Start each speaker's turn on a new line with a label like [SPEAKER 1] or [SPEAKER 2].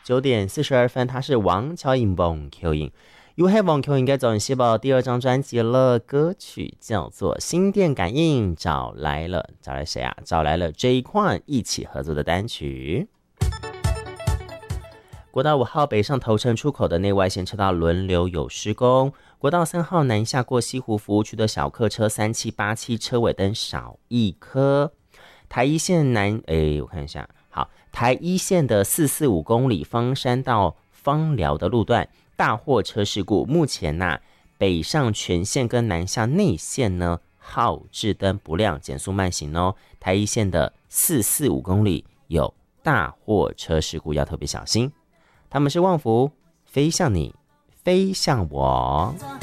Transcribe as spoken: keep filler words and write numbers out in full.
[SPEAKER 1] 九点四十二分，他是王乔颖王乔颖。又黑王乔颖该走细胞第二张专辑了，歌曲叫做《心电感应》，找来了，找来谁啊？找来了 J Quan 一起合作的单曲。国道五号北上头城出口的内外线车道轮流有施工，国道三号南下过西湖服务区的小客车三七八七车尾灯少一颗。台一线南，哎，我看一下，好，台一线的四四五公里芳山到芳寮的路段大货车事故，目前呐、啊，北上全线跟南下内线呢，号志灯不亮，减速慢行哦。台一线的四四五公里有大货车事故，要特别小心。他们是旺福，飞向你，飞向我。